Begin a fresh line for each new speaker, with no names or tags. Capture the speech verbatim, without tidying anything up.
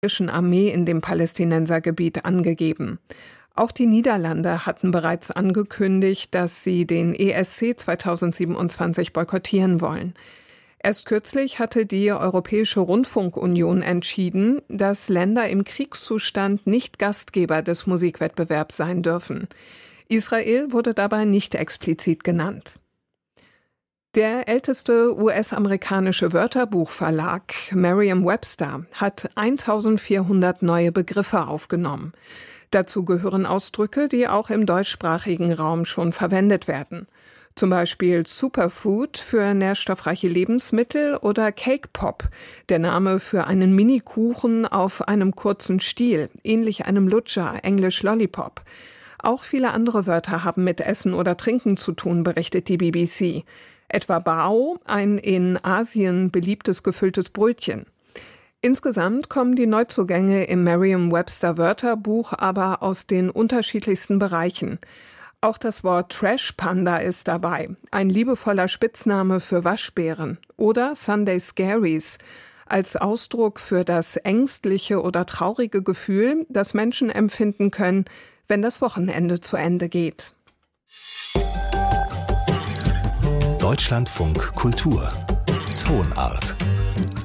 israelischen Armee in dem Palästinensergebiet angegeben. Auch die Niederlande hatten bereits angekündigt, dass sie den E S C zweitausendsiebenundzwanzig boykottieren wollen. Erst kürzlich hatte die Europäische Rundfunkunion entschieden, dass Länder im Kriegszustand nicht Gastgeber des Musikwettbewerbs sein dürfen. Israel wurde dabei nicht explizit genannt. Der älteste U S-amerikanische Wörterbuchverlag Merriam-Webster hat eintausendvierhundert neue Begriffe aufgenommen. Dazu gehören Ausdrücke, die auch im deutschsprachigen Raum schon verwendet werden. Zum Beispiel Superfood für nährstoffreiche Lebensmittel oder Cake Pop, der Name für einen Mini-Kuchen auf einem kurzen Stiel, ähnlich einem Lutscher, englisch Lollipop. Auch viele andere Wörter haben mit Essen oder Trinken zu tun, berichtet die B B C. Etwa Bao, ein in Asien beliebtes gefülltes Brötchen. Insgesamt kommen die Neuzugänge im Merriam-Webster Wörterbuch aber aus den unterschiedlichsten Bereichen. Auch das Wort Trash Panda ist dabei, ein liebevoller Spitzname für Waschbären, oder Sunday Scaries, als Ausdruck für das ängstliche oder traurige Gefühl, das Menschen empfinden können, wenn das Wochenende zu Ende geht.
Deutschlandfunk Kultur Tonart